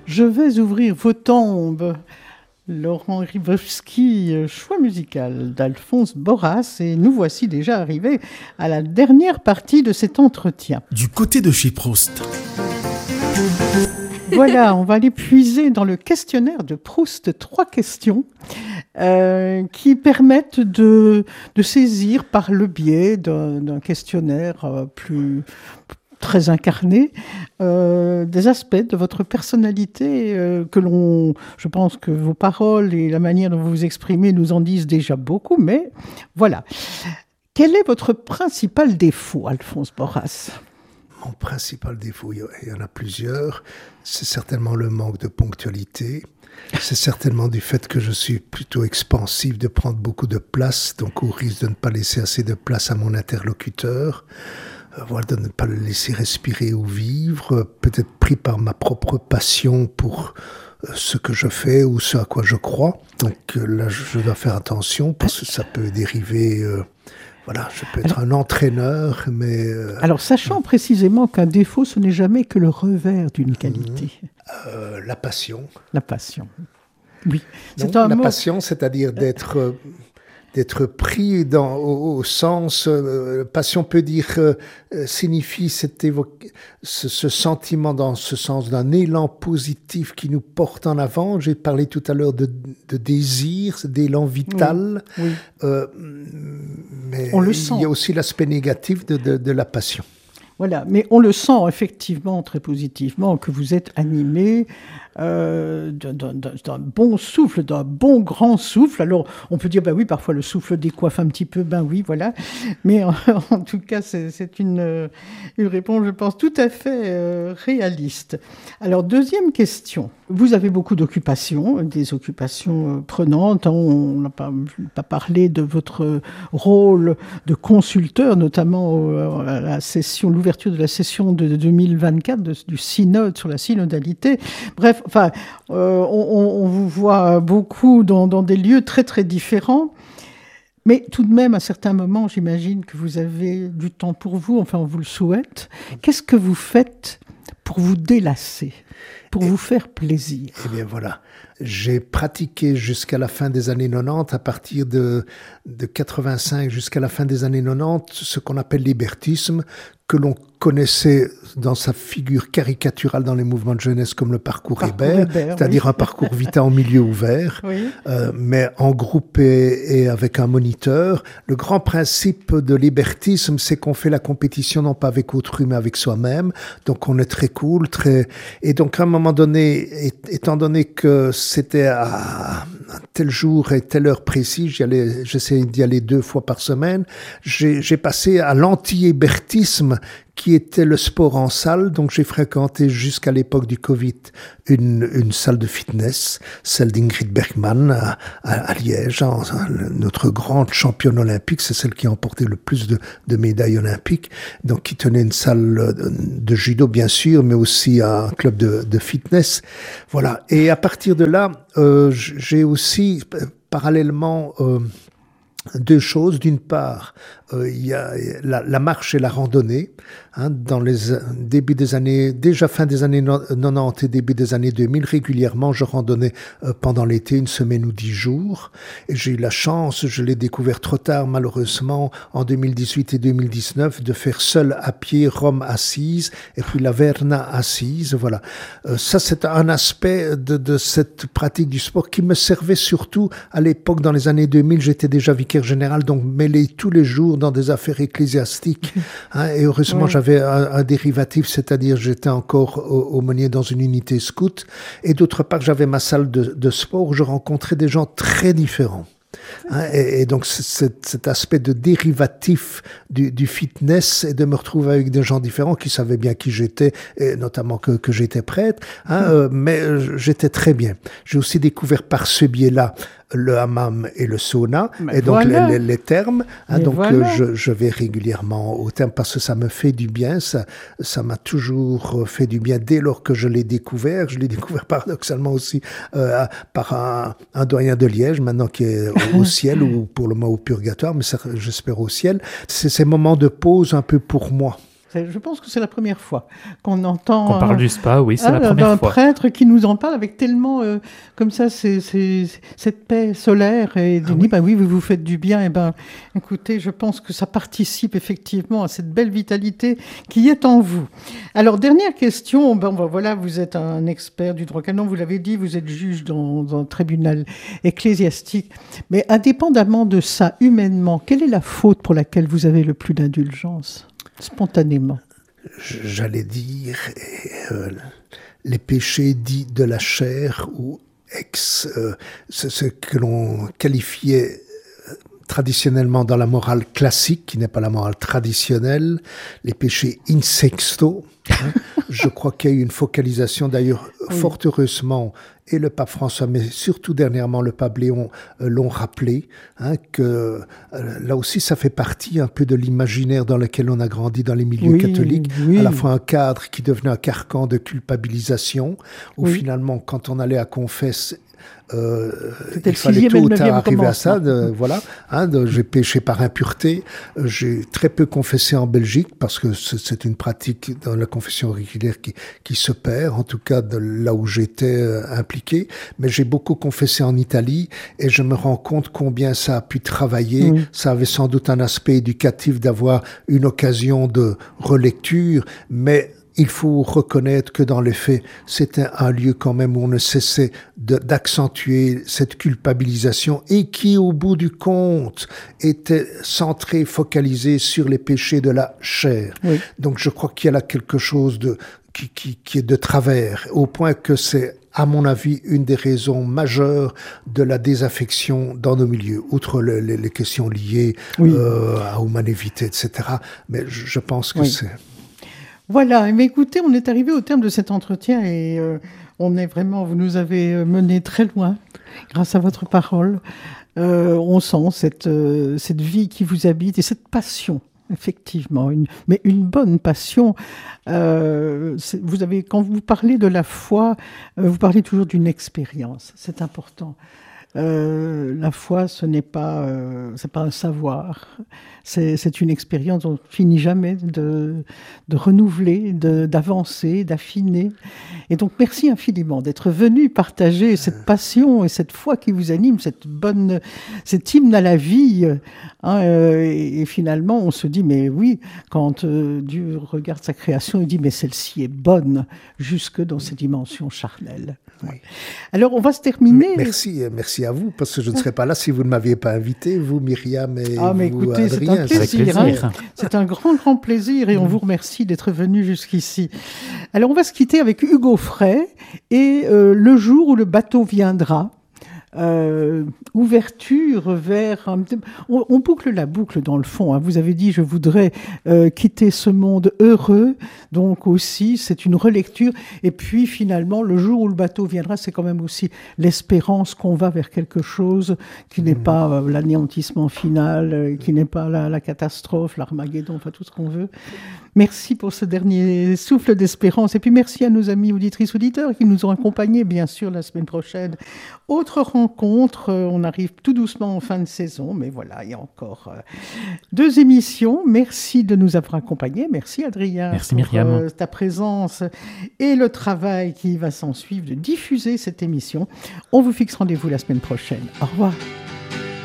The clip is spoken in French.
Je vais ouvrir vos tombes. Laurent Rybowski, choix musical d'Alphonse Borras. Et nous voici déjà arrivés à la dernière partie de cet entretien. Du côté de chez Proust. Voilà, on va aller puiser dans le questionnaire de Proust 3 questions qui permettent de saisir par le biais d'un questionnaire très incarné, des aspects de votre personnalité je pense que vos paroles et la manière dont vous vous exprimez nous en disent déjà beaucoup, mais voilà. Quel est votre principal défaut, Alphonse Borras ? Mon principal défaut, il y en a plusieurs, c'est certainement le manque de ponctualité. C'est certainement du fait que je suis plutôt expansif, de prendre beaucoup de place, donc au risque de ne pas laisser assez de place à mon interlocuteur. Voilà, de ne pas le laisser respirer ou vivre, peut-être pris par ma propre passion pour ce que je fais ou ce à quoi je crois. Donc là, je dois faire attention parce que ça peut dériver... Voilà, je peux être un entraîneur, mais... Alors, sachant précisément qu'un défaut, ce n'est jamais que le revers d'une qualité. La passion. La passion, oui. La passion, c'est-à-dire d'être pris au sens... passion peut dire, signifie ce sentiment dans ce sens d'un élan positif qui nous porte en avant. J'ai parlé tout à l'heure de désir, d'élan vital. Oui. Mais on le sent. Il y a aussi l'aspect négatif de la passion. Voilà, mais on le sent effectivement très positivement que vous êtes animé d'un bon souffle, d'un bon grand souffle. Alors, on peut dire, oui, parfois le souffle décoiffe un petit peu, oui, voilà. Mais en tout cas, c'est une réponse, je pense, tout à fait réaliste. Alors, deuxième question. Vous avez beaucoup d'occupations, des occupations prenantes. On n'a pas parlé de votre rôle de consulteur, notamment à la session, l'ouverture de la session de 2024 du synode sur la synodalité. Bref, on vous voit beaucoup dans des lieux très, très différents. Mais tout de même, à certains moments, j'imagine que vous avez du temps pour vous. Enfin, on vous le souhaite. Qu'est-ce que vous faites pour vous délasser, pour vous faire plaisir? Eh bien, voilà. J'ai pratiqué jusqu'à la fin des années 90, à partir de 85 jusqu'à la fin des années 90, ce qu'on appelle l'hébertisme, que l'on connaissait dans sa figure caricaturale dans les mouvements de jeunesse comme le parcours Hébert, c'est-à-dire un parcours vita en milieu ouvert, mais en groupe et avec un moniteur. Le grand principe de l'hébertisme, c'est qu'on fait la compétition non pas avec autrui, mais avec soi-même. Donc on est très cool, et donc à un moment donné, étant donné que c'était à tel jour et telle heure précise, j'essayais d'y aller 2 fois par semaine, j'ai passé à l'anti-hébertisme, qui était le sport en salle. Donc j'ai fréquenté jusqu'à l'époque du Covid une salle de fitness, celle d'Ingrid Bergman à Liège, notre grande championne olympique, c'est celle qui a emporté le plus de médailles olympiques, donc qui tenait une salle de judo bien sûr, mais aussi un club de fitness. Voilà. Et à partir de là, j'ai aussi parallèlement 2 choses. D'une part, il y a la marche et la randonnée. Dans les débuts des années, déjà fin des années 90 et début des années 2000, régulièrement, je randonnais pendant l'été 1 semaine ou 10 jours. Et j'ai eu la chance, je l'ai découvert trop tard malheureusement, en 2018 et 2019, de faire seul à pied Rome-Assise et puis la Verna-Assise. Voilà. Ça, c'est un aspect de cette pratique du sport qui me servait surtout à l'époque, dans les années 2000, j'étais déjà vicaire général, donc mêlé tous les jours dans des affaires ecclésiastiques. Et heureusement, j'avais un dérivatif, c'est-à-dire j'étais encore aumônier dans une unité scout. Et d'autre part, j'avais ma salle de sport où je rencontrais des gens très différents. Et donc cet aspect de dérivatif du fitness et de me retrouver avec des gens différents qui savaient bien qui j'étais, et notamment que j'étais prêtre, mais j'étais très bien. J'ai aussi découvert par ce biais-là le hammam et le sauna, et donc voilà. les thermes. Donc voilà. Je vais régulièrement au terme parce que ça me fait du bien, ça m'a toujours fait du bien dès lors que je l'ai découvert. Je l'ai découvert paradoxalement aussi par un doyen de Liège, maintenant qui est au ciel, ou pour le moment au purgatoire, mais ça, j'espère au ciel. C'est ces moments de pause un peu pour moi. Je pense que c'est la première fois qu'on entend... On parle du spa, oui, c'est la première d'un fois. prêtre qui nous en parle avec tellement, comme ça, cette paix solaire. Et il dit, oui, vous faites du bien. Et écoutez, je pense que ça participe effectivement à cette belle vitalité qui est en vous. Alors, dernière question. Voilà, vous êtes un expert du droit canon, vous l'avez dit, vous êtes juge dans un tribunal ecclésiastique. Mais indépendamment de ça, humainement, quelle est la faute pour laquelle vous avez le plus d'indulgence, spontanément? J'allais dire les péchés dits de la chair ou ce que l'on qualifiait traditionnellement dans la morale classique, qui n'est pas la morale traditionnelle, les péchés in sexto. Je crois qu'il y a eu une focalisation, d'ailleurs, fort heureusement, et le pape François, mais surtout dernièrement le pape Léon l'ont rappelé, que là aussi ça fait partie un peu de l'imaginaire dans lequel on a grandi dans les milieux catholiques, à la fois un cadre qui devenait un carcan de culpabilisation, où finalement quand on allait à confesse, il fallait tôt ou tard arriver à ça, j'ai péché par impureté. J'ai très peu confessé en Belgique parce que c'est une pratique dans la confession régulière qui se perd, en tout cas de là où j'étais impliqué, mais j'ai beaucoup confessé en Italie et je me rends compte combien ça a pu travailler. Ça avait sans doute un aspect éducatif d'avoir une occasion de relecture, mais il faut reconnaître que dans les faits, c'était un lieu quand même où on ne cessait d'accentuer cette culpabilisation et qui, au bout du compte, était centré, focalisé sur les péchés de la chair. Donc je crois qu'il y a là quelque chose qui est de travers, au point que c'est, à mon avis, une des raisons majeures de la désaffection dans nos milieux, outre les questions liées à humanité, etc. Mais je pense que c'est... Voilà, mais écoutez, on est arrivé au terme de cet entretien et vous nous avez mené très loin grâce à votre parole. On sent cette vie qui vous habite et cette passion, effectivement, mais une bonne passion. Quand vous parlez de la foi, vous parlez toujours d'une expérience, c'est important. La foi, c'est pas un savoir, c'est une expérience. On ne finit jamais de renouveler, d'avancer, d'affiner. Et donc, merci infiniment d'être venu partager cette passion et cette foi qui vous anime, cet hymne à la vie. Et finalement, on se dit, mais oui, quand Dieu regarde sa création, il dit, mais celle-ci est bonne jusque dans ses dimensions charnelles. Oui. Alors, on va se terminer. Merci à vous, parce que je ne serais pas là si vous ne m'aviez pas invité, vous, Myriam, et mais vous, écoutez, Adrien. C'est un plaisir. C'est un grand plaisir, et on vous remercie d'être venu jusqu'ici. Alors, on va se quitter avec Hugo Frey et Le jour où le bateau viendra. Ouverture vers... On boucle la boucle dans le fond. Vous avez dit, je voudrais quitter ce monde heureux. Donc aussi, c'est une relecture. Et puis finalement, le jour où le bateau viendra, c'est quand même aussi l'espérance qu'on va vers quelque chose qui n'est pas l'anéantissement final, qui n'est pas la catastrophe, l'Armageddon, enfin tout ce qu'on veut. Merci pour ce dernier souffle d'espérance. Et puis merci à nos amis auditrices, auditeurs qui nous ont accompagnés, bien sûr, la semaine prochaine. Autre rencontre, on arrive tout doucement en fin de saison, mais voilà, il y a encore 2 émissions. Merci de nous avoir accompagnés. Merci Adrien. Merci Myriam. Ta présence et le travail qui va s'en suivre de diffuser cette émission. On vous fixe rendez-vous la semaine prochaine. Au revoir.